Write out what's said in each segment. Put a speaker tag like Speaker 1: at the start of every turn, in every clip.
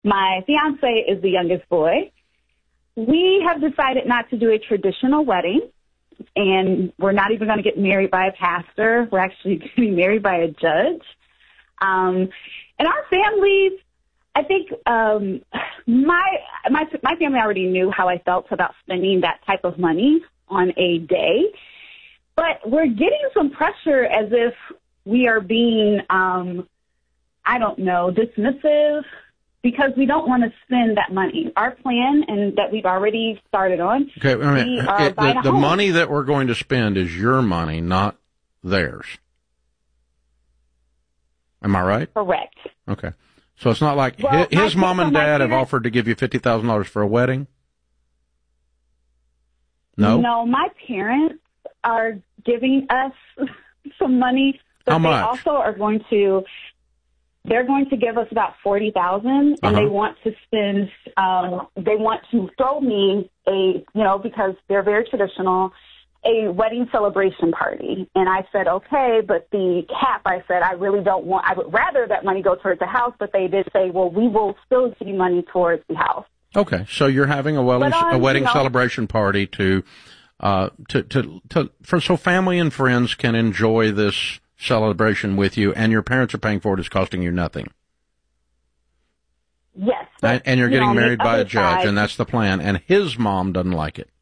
Speaker 1: My fiance is the youngest boy. We have decided not to do a traditional wedding, and we're not even going to get married by a pastor. We're actually getting married by a judge. And our families, I think my family already knew how I felt about spending that type of money on a day. But we're getting some pressure as if we are being, dismissive, because we don't want to spend that money. Our plan, and that we've already started on,
Speaker 2: okay, the money that we're going to spend is your money, not theirs. Am I right?
Speaker 1: Correct.
Speaker 2: Okay. So it's not like his mom and dad have offered to give you $50,000 for a wedding? No? No,
Speaker 1: my parents are giving us some money. But
Speaker 2: How much?
Speaker 1: They also are going to... They're going to give us about $40,000, and they want to spend. They want to throw me because they're very traditional, a wedding celebration party. And I said, okay, but the cap, I said, I really don't want. I would rather that money go towards the house, but they did say, well, we will still give you money towards the house.
Speaker 2: Okay, so you're having a wedding celebration party so family and friends can enjoy this celebration with you, and your parents are paying for it. It's costing you nothing.
Speaker 1: Yes.
Speaker 2: And you're getting married by a judge, and that's the plan, and his mom doesn't like it.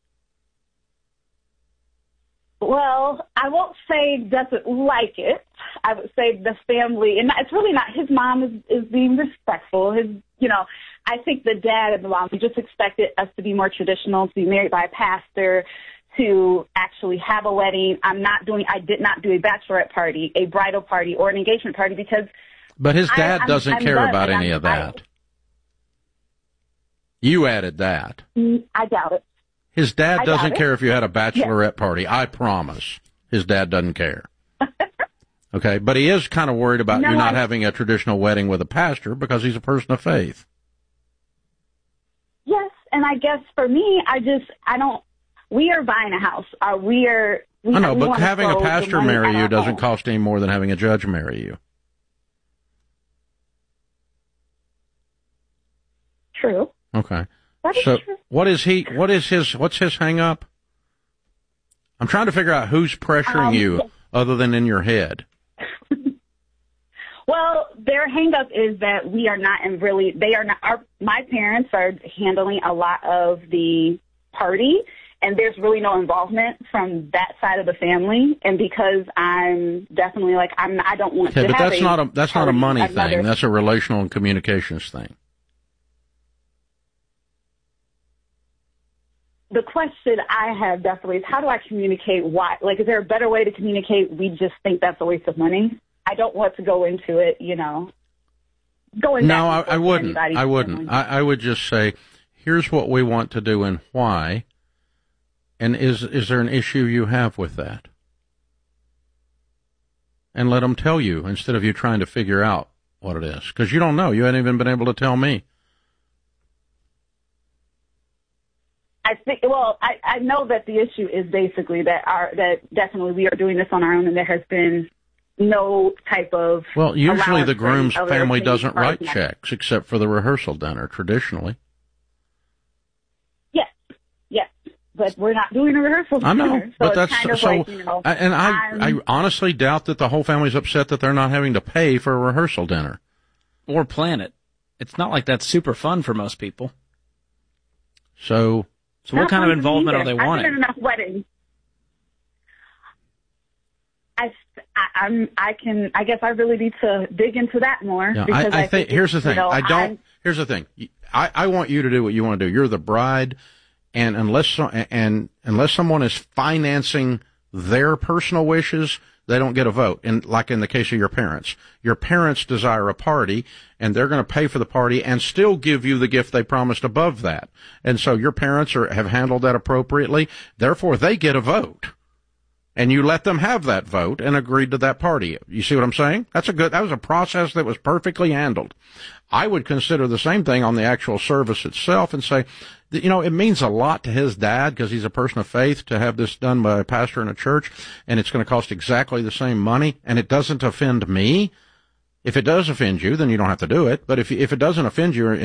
Speaker 1: Well, I won't say doesn't like it. I would say the family, and it's really not, his mom is being respectful. I think the dad and the mom just expected us to be more traditional, to be married by a pastor, to actually have a wedding. I did not do a bachelorette party, a bridal party, or an engagement party because.
Speaker 2: But his dad doesn't care about any of that. You added that.
Speaker 1: I doubt it.
Speaker 2: His dad doesn't care if you had a bachelorette party. I promise. His dad doesn't care. Okay, but he is kind of worried about you not having a traditional wedding with a pastor because he's a person of faith.
Speaker 1: Yes, and I guess for me, we are buying a house. I know,
Speaker 2: but having a pastor marry you doesn't cost any more than having a judge marry you.
Speaker 1: True.
Speaker 2: Okay.
Speaker 1: True.
Speaker 2: What's his hang up? I'm trying to figure out who's pressuring you other than in your head.
Speaker 1: Well, their hang up is that we are not my parents are handling a lot of the party, and there's really no involvement from that side of the family. And because I'm definitely I don't want to have
Speaker 2: that's not a money thing. That's a relational and communications thing.
Speaker 1: The question I have definitely is, how do I communicate why? Is there a better way to communicate? We just think that's a waste of money. I don't want to go into it, going
Speaker 2: No, I wouldn't. I wouldn't. I would just say, here's what we want to do and why. And is there an issue you have with that? And let them tell you instead of you trying to figure out what it is. Because you don't know. You haven't even been able to tell me.
Speaker 1: I know that the issue is basically that definitely we are doing this on our own, and there has been no type of. Well,
Speaker 2: usually the groom's family doesn't write checks except for the rehearsal dinner, traditionally.
Speaker 1: Yes, but we're not doing a rehearsal dinner.
Speaker 2: I know,
Speaker 1: so
Speaker 2: but
Speaker 1: that's
Speaker 2: kind of I honestly doubt that the whole family's upset that they're not having to pay for a rehearsal dinner
Speaker 3: or plan it. It's not like that's super fun for most people.
Speaker 2: So
Speaker 3: what kind of involvement are they wanting?
Speaker 1: I've been in enough weddings. I guess I really need to dig into that more.
Speaker 2: Yeah, I think here's the thing. Here's the thing. I want you to do what you want to do. You're the bride, and unless someone is financing their personal wishes, they don't get a vote. And like in the case of your parents desire a party, and they're going to pay for the party and still give you the gift they promised above that. And so your parents have handled that appropriately. Therefore, they get a vote. And you let them have that vote and agreed to that party. You see what I'm saying? That was a process that was perfectly handled. I would consider the same thing on the actual service itself and say, it means a lot to his dad because he's a person of faith to have this done by a pastor in a church, and it's going to cost exactly the same money, and it doesn't offend me. If it does offend you, then you don't have to do it. But if it doesn't offend you